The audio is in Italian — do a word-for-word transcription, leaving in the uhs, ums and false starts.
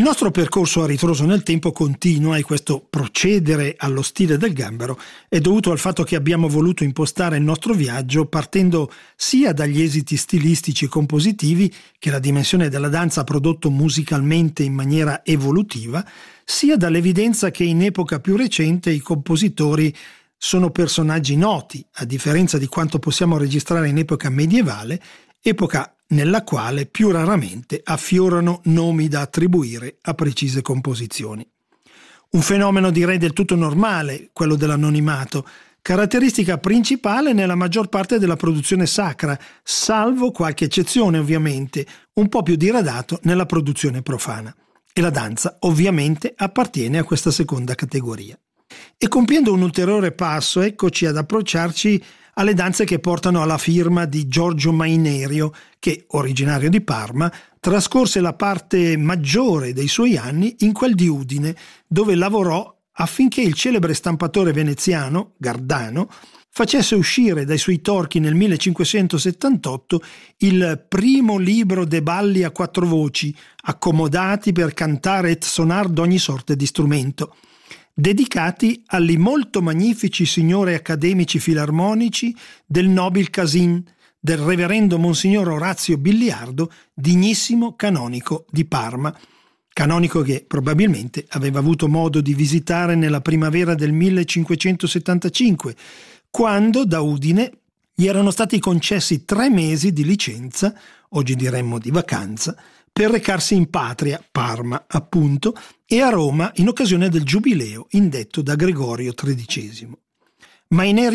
Il nostro percorso a ritroso nel tempo continua e questo procedere allo stile del gambero è dovuto al fatto che abbiamo voluto impostare il nostro viaggio partendo sia dagli esiti stilistici e compositivi che la dimensione della danza ha prodotto musicalmente in maniera evolutiva, sia dall'evidenza che in epoca più recente i compositori sono personaggi noti, a differenza di quanto possiamo registrare in epoca medievale, epoca nella quale più raramente affiorano nomi da attribuire a precise composizioni. Un fenomeno direi del tutto normale, quello dell'anonimato, caratteristica principale nella maggior parte della produzione sacra, salvo qualche eccezione ovviamente, un po' più diradato nella produzione profana. E la danza ovviamente appartiene a questa seconda categoria. E compiendo un ulteriore passo, eccoci ad approcciarci alle danze che portano alla firma di Giorgio Mainerio, che, originario di Parma, trascorse la parte maggiore dei suoi anni in quel di Udine, dove lavorò affinché il celebre stampatore veneziano, Gardano, facesse uscire dai suoi torchi nel millecinquecentosettantotto il primo libro de balli a quattro voci, accomodati per cantare et sonar d'ogni sorte di strumento, dedicati agli molto magnifici signori accademici filarmonici del Nobil Casin, del reverendo Monsignor Orazio Billiardo, dignissimo canonico di Parma, canonico che probabilmente aveva avuto modo di visitare nella primavera del millecinquecentosettantacinque, quando da Udine gli erano stati concessi tre mesi di licenza, oggi diremmo di vacanza, per recarsi in patria, Parma appunto, e a Roma in occasione del giubileo indetto da Gregorio tredicesimo. Mainerio